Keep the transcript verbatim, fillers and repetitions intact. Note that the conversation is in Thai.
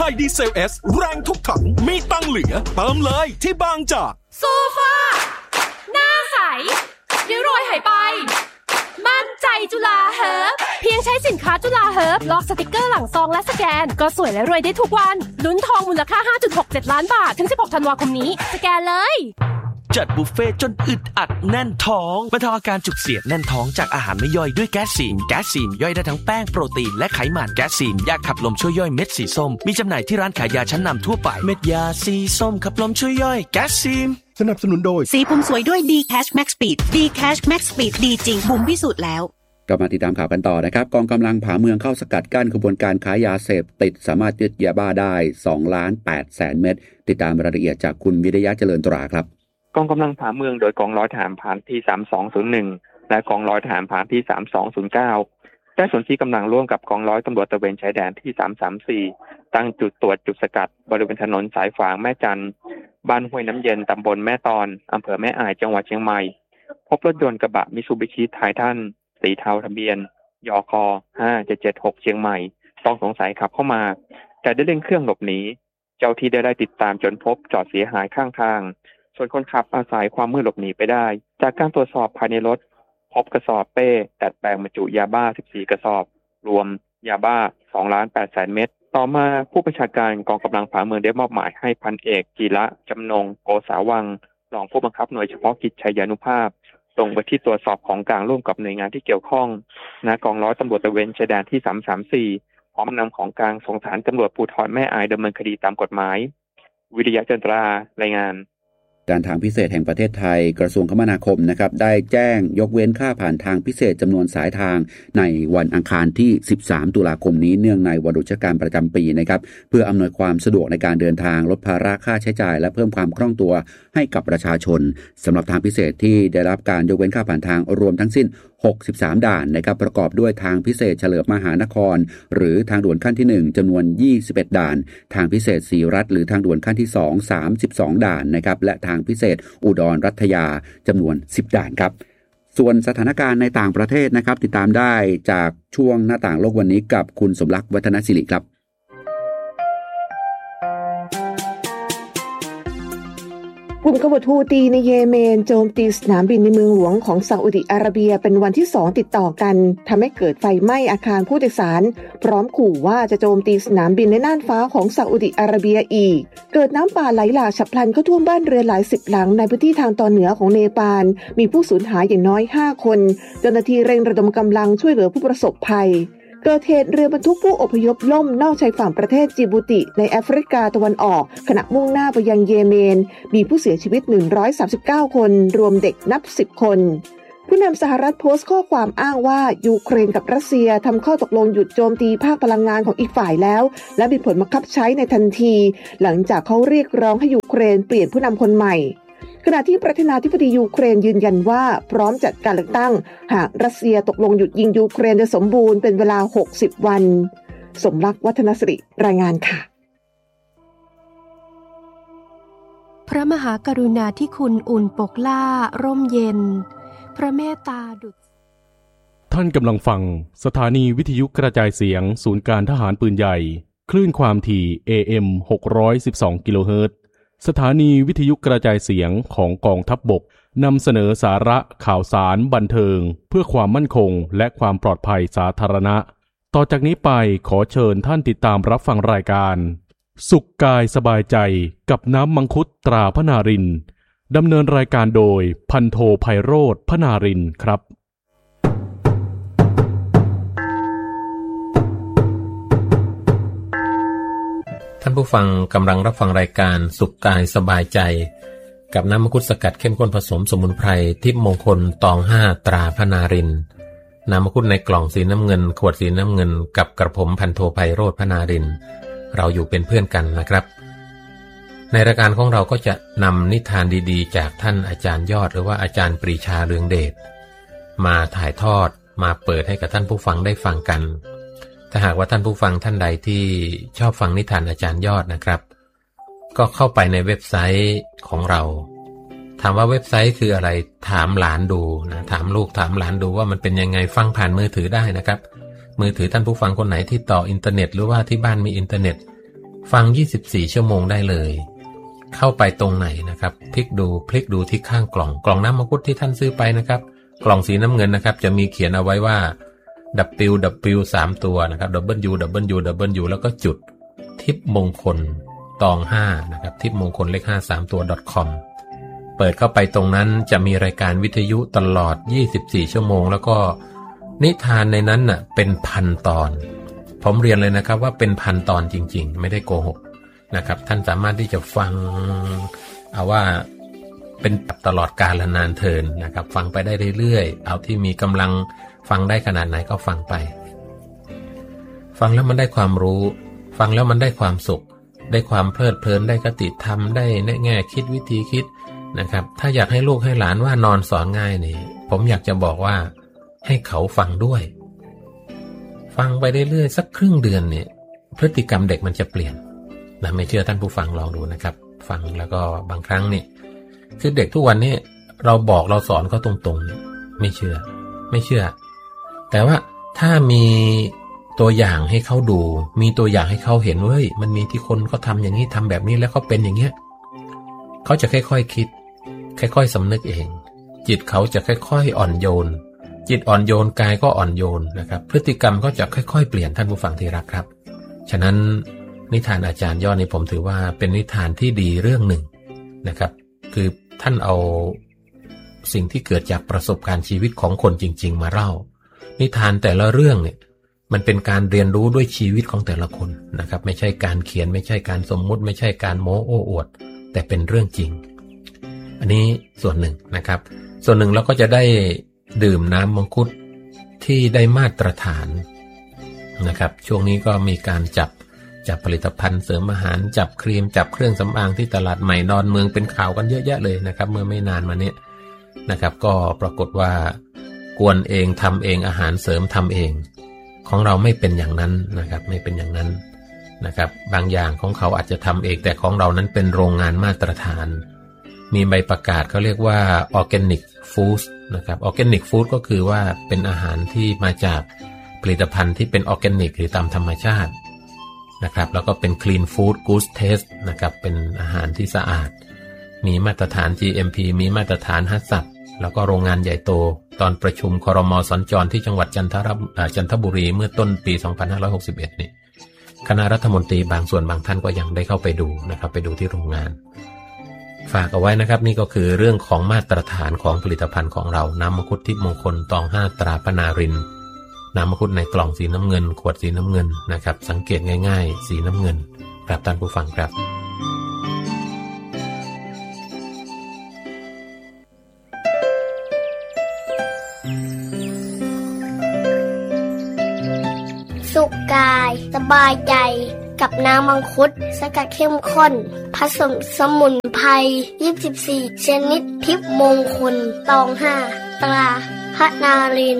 High Diesel S แรงทุกถังมีตังค์เหลือเติมเลยที่บางจากโซฟาหน้าใสริ้วรอยหายไปมั่นใจจุฬาเฮิร์บเพียงใช้สินค้าจุฬาเฮิร์บลอกสติกเกอร์หลังซองและสแกนก็สวยและรวยได้ทุกวันลุ้นทองมูลค่า ห้าจุดหกเจ็ด ล้านบาทถึงสิบหกธันวาคมนี้สแกนเลยจัดบุฟเฟ่จนอึดอัดแน่นท้องบรรเทาอาการจุกเสียดแน่นท้องจากอาหารไม่ย่อยด้วยแก๊สซีนแก๊สซีนย่อยได้ทั้งแป้งโปรตีนและไขมันแก๊สซีนยาขับลมช่วยย่อยเม็ดสีส้มมีจำหน่ายที่ร้านขายยาชั้นนำทั่วไปเม็ดยาสีส้มขับลมช่วยย่อยแก๊สซีนสนับสนุนโดยสีผมสวยด้วย D-Cash Max Speed D-Cash Max Speed ดีจริงบุ๋มพิสูจน์แล้วกลับมาติดตามข่าวกันต่อนะครับกองกำลังผาเมืองเข้าสกัดกั้นขบวนการค้ายาเสพติดสามารถยึดยาบ้าได้สองล้านแปดแสนเม็ดติดตามรายละเอียดจากคุณวิทยาเจริญตราครับกองกำลังผาเมืองโดยกองร้อยทหารพรานที่สามสองศูนย์หนึ่งและกองร้อยทหารพรานที่สามสองศูนย์เก้าได้สนที่กำลังร่วมกับกองร้อยตำรวจตระเวนชายแดนที่สามสามสี่ตั้งจุดตรวจจุดสกัดบริเวณถนนสายฝางแม่จันบ้านห้วยน้ำเย็นตำบลแม่ตอนอำเภอแม่อายจังหวัดเชียงใหม่พบรถยนต์กระบะมิตซูบิชิไททันสีเทาทะเบียนยคห้าเจ็ดเจ็ดหกเชียงใหม่ต้องสงสัยขับเข้ามาแต่ได้เร่งเครื่องหลบหนีเจ้าที่ได้ไล่ติดตามจนพบจอดเสียหายข้างทางส่วนคนขับอาศัยความมืดหลบหนีไปได้จากการตรวจสอบภายในรถพบกระสอบเป้ดัดแปลงบรรจุยาบ้าสิบสี่กระสอบรวมยาบ้าสองล้านแปดแสนเม็ดต่อมาผู้บัญชาการกองกำลังผาเมืองได้มอบหมายให้พันเอกจิระจำนงโกษาวังรองผู้บังคับหน่วยเฉพาะกิจชัยานุภาพลงไปที่ตรวจสอบของกลางร่วมกับหน่วยงานที่เกี่ยวข้องณกองร้อยตำรวจตระเวนชายแดนที่สามสามสี่พร้อมนำของกลางส่งสถานตำรวจภูธรแม่อายดำเนินคดีตามกฎหมายวิทยาจันทรารายงานการทางพิเศษแห่งประเทศไทยกระทรวงคมนาคมนะครับได้แจ้งยกเว้นค่าผ่านทางพิเศษจำนวนสายทางในวันอังคารที่สิบสามตุลาคมนี้เนื่องในวันหยุดราชการประจำปีนะครับเพื่ออำนวยความสะดวกในการเดินทางลดภาระค่าใช้จ่ายและเพิ่มความคล่องตัวให้กับประชาชนสำหรับทางพิเศษที่ได้รับการยกเว้นค่าผ่านทางรวมทั้งสิ้นหกสิบสามด่านนะครับประกอบด้วยทางพิเศษเฉลิมมหานครหรือทางด่วนขั้นที่หนึ่งจำนวนยี่สิบเอ็ดด่านทางพิเศษศรีรัตน์หรือทางด่วนขั้นที่สอง สามสิบสองด่านนะครับและทางพิเศษอุดรรัตยาจำนวนสิบด่านครับส่วนสถานการณ์ในต่างประเทศนะครับติดตามได้จากช่วงหน้าต่างโลกวันนี้กับคุณสมรักษ์วัฒนศิริครับกลุ่มกบฏฮูตีในเยเมนโจมตีสนามบินในเมืองหลวงของซาอุดิอาระเบียเป็นวันที่สองติดต่อกันทำให้เกิดไฟไหม้อาคารผู้โดยสารพร้อมขู่ว่าจะโจมตีสนามบินในน่านฟ้าของซาอุดิอาระเบียอีกเกิดน้ำป่าไหลหลากฉับพลันเข้าท่วมบ้านเรือนหลายสิบหลังในพื้นที่ทางตอนเหนือของเนปาลมีผู้สูญหายอย่างน้อยห้าคนเจ้าหน้าที่เร่งระดมกำลังช่วยเหลือผู้ประสบภัยเกิดเหตุเรือบรรทุกผู้อพยพล่มนอกชายฝั่งประเทศจิบูติในแอฟริกาตะวันออกขณะมุ่งหน้าไปยังเยเมนมีผู้เสียชีวิตหนึ่งร้อยสามสิบเก้าคนรวมเด็กนับสิบคนผู้นำสหรัฐโพสต์ข้อความอ้างว่ายูเครนกับรัสเซียทำข้อตกลงหยุดโจมตีภาคพลังงานของอีกฝ่ายแล้วและมีผลบังคับใช้ในทันทีหลังจากเขาเรียกร้องให้ยูเครนเปลี่ยนผู้นำคนใหม่ขณะที่ประธานาธิบดียูเครนยืนยันว่าพร้อมจัดการเลือกตั้งหากรัสเซียตกลงหยุดยิงยูเครนโดยสมบูรณ์เป็นเวลาหกสิบวันสมรักษ์วัฒนศิริรายงานค่ะพระมหากรุณาธิคุณอุ่นปกล่าร่มเย็นพระเมตตาดุจท่านกำลังฟังสถานีวิทยุกระจายเสียงศูนย์การทหารปืนใหญ่คลื่นความถี่ เอ เอ็ม หกร้อยสิบสอง กิโลเฮิรตซ์สถานีวิทยุกระจายเสียงของกองทัพบกนำเสนอสาระข่าวสารบันเทิงเพื่อความมั่นคงและความปลอดภัยสาธารณะต่อจากนี้ไปขอเชิญท่านติดตามรับฟังรายการสุขกายสบายใจกับน้ำมังคุดตราพนารินดำเนินรายการโดยพันโทไพโรจน์พนารินครับท่านผู้ฟังกำลังรับฟังรายการสุขกายสบายใจกับน้ำมังคุดสกัดเข้มข้นผสมสมุนไพรทิพย์มงคลตองห้าตราพนารินน้ำมังคุดในกล่องสีน้ำเงินขวดสีน้ำเงินกับกระผมพันโทไพโรจน์พนารินเราอยู่เป็นเพื่อนกันนะครับในรายการของเราก็จะนำนิทานดีๆจากท่านอาจารย์ยอดหรือว่าอาจารย์ปรีชาเรืองเดชมาถ่ายทอดมาเปิดให้กับท่านผู้ฟังได้ฟังกันถ้าหากว่าท่านผู้ฟังท่านใดที่ชอบฟังนิทานอาจารย์ยอดนะครับก็เข้าไปในเว็บไซต์ของเราถามว่าเว็บไซต์คืออะไรถามหลานดูนะถามลูกถามหลานดูว่ามันเป็นยังไงฟังผ่านมือถือได้นะครับมือถือท่านผู้ฟังคนไหนที่ต่ออินเทอร์เน็ตหรือว่าที่บ้านมีอินเทอร์เน็ตฟังยี่สิบสี่ชั่วโมงได้เลยเข้าไปตรงไหนนะครับพลิกดูพลิกดูที่ข้างกล่องกล่องน้ำมังคุดที่ท่านซื้อไปนะครับกล่องสีน้ำเงินนะครับจะมีเขียนเอาไว้ว่า ดับเบิลยู ดับเบิลยู สามตัวนะครับ ดับเบิลยู ดับเบิลยู ดับเบิลยู แล้วก็จุดทิพมงคลตองห้านะครับทิพมงคลเลขห้า สามตัว .com เปิดเข้าไปตรงนั้นจะมีรายการวิทยุตลอดยี่สิบสี่ชั่วโมงแล้วก็นิทานในนั้นน่ะเป็นพันตอนผมเรียนเลยนะครับว่าเป็นพันตอนจริงๆไม่ได้โกหกนะครับท่านสามารถที่จะฟังเอาว่าเป็นตลอดกาลนานเทินนะครับฟังไปได้เรื่อยๆเอาที่มีกำลังฟังได้ขนาดไหนก็ฟังไปฟังแล้วมันได้ความรู้ฟังแล้วมันได้ความสุขได้ความเพลิดเพลินได้คติธรรมได้แง่คิดวิธีคิดนะครับถ้าอยากให้ลูกให้หลานว่านอนสอนง่ายนี่ผมอยากจะบอกว่าให้เขาฟังด้วยฟังไปเรื่อยๆสักครึ่งเดือนเนี่ยพฤติกรรมเด็กมันจะเปลี่ยนนะไม่เชื่อท่านผู้ฟังลองดูนะครับฟังแล้วก็บางครั้งนี่คือเด็กทุกวันนี้เราบอกเราสอนเขาตรงๆเนี่ยไม่เชื่อไม่เชื่อแต่ว่าถ้ามีตัวอย่างให้เขาดูมีตัวอย่างให้เขาเห็นว่าเฮ้ยมันมีที่คนเขาทำอย่างนี้ทำแบบนี้แล้วเขาเป็นอย่างเงี้ยเขาจะค่อยๆคิดค่อยๆสำนึกเองจิตเขาจะค่อยๆอ่อนโยนจิตอ่อนโยนกายก็อ่อนโยนนะครับพฤติกรรมก็จะค่อยๆเปลี่ยนท่านผู้ฟังที่รักครับฉะนั้นนิทานอาจารย์ยอดนี่ผมถือว่าเป็นนิทานที่ดีเรื่องหนึ่งนะครับคือท่านเอาสิ่งที่เกิดจากประสบการณ์ชีวิตของคนจริงๆมาเล่านิทานแต่ละเรื่องเนี่ยมันเป็นการเรียนรู้ด้วยชีวิตของแต่ละคนนะครับไม่ใช่การเขียนไม่ใช่การสมมุติไม่ใช่การโม้โอ้อวดแต่เป็นเรื่องจริงอันนี้ส่วนหนึ่งนะครับส่วนหนึ่งเราก็จะได้ดื่มน้ำมังคุดที่ได้มาตรฐานนะครับช่วงนี้ก็มีการจับจับผลิตภัณฑ์เสริมอาหารจับครีมจับเครื่องสำอางที่ตลาดใหม่ดอนเมืองเป็นข่าวกันเยอะแยะเลยนะครับเมื่อไม่นานมานี้นะครับก็ปรากฏว่ากวนเองทำเองอาหารเสริมทำเองของเราไม่เป็นอย่างนั้นนะครับไม่เป็นอย่างนั้นนะครับบางอย่างของเขาอาจจะทำเองแต่ของเรานั้นเป็นโรงงานมาตรฐานมีใบประกาศเขาเรียกว่า Organic Food นะครับ Organic Food ก็คือว่าเป็นอาหารที่มาจากผลิตภัณฑ์ที่เป็นออร์แกนิกหรือตามธรรมชาตินะครับแล้วก็เป็น Clean Food Good Taste นะครับเป็นอาหารที่สะอาดมีมาตรฐาน จี เอ็ม พี มีมาตรฐานฮัสซับแล้วก็โรงงานใหญ่โตตอนประชุมครม.สัญจรที่จังหวัดจันทบุรีจันทบุรีเมื่อต้นปีสองพันห้าร้อยหกสิบเอ็ดนี่คณะรัฐมนตรีบางส่วนบางท่านก็ยังได้เข้าไปดูนะครับไปดูที่โรงงานฝากเอาไว้นะครับนี่ก็คือเรื่องของมาตรฐานของผลิตภัณฑ์ของเราน้ำมังคุดทิพย์มงคลตองห้าตราพนารินน้ำมังคุดในกล่องสีน้ำเงินขวดสีน้ำเงินนะครับสังเกตง่ายๆสีน้ำเงินครับท่านผู้ฟังครับสุขกายสบายใจกับน้ำมังคุดสกัดเข้มข้นผสมสมุนไพรยี่สิบสี่ชนิดทิพย์มงคลตองห้าตราพนาริน